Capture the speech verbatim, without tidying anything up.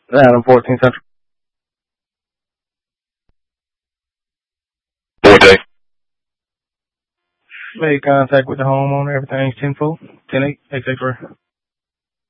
Adam fourteen Central. Forte. Made contact with the homeowner. Everything's ten four. ten eight. X X-ray.